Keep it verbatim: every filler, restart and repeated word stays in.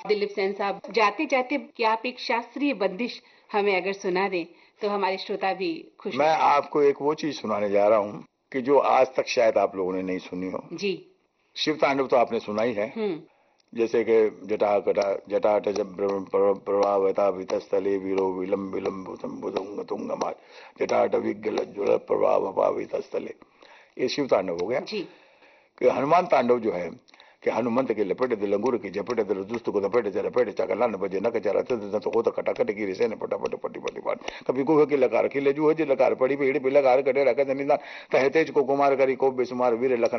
दिलीप सेन साहब, जाते जाते क्या आप एक शास्त्रीय बंदिश हमें अगर सुना दें तो हमारे श्रोता भी खुश मैं आपको एक वो चीज सुनाने जा रहा हूँ कि जो आज तक शायद आप लोगों ने नहीं सुनी हो। जी। शिव तांडव तो आपने सुना ही है, जैसे कि जटा कटा जटाट प्रभावता वितस्थले वीरो विलम विलम भुजंग तुंगमाल जटाट विग्गल ज्वल प्रभाव वितस्थले, ये शिव तांडव हो गया। जी। कि हनुमान तांडव जो है कि हनुमंत के लपेटे दे लंगूर की झपेटे दे दुष्ट को लपेटे दे लपेटे चकला न बजे न कचरा तो को तो कटाकट की रिसे ने पटापट पटी पटी पाट कभी को के लकार के ले जो है जे लकार पड़ी पेड़ पे लकार कटे रखा निंदा कहे तेज को कुमार करी को बेसुमार वीर लखन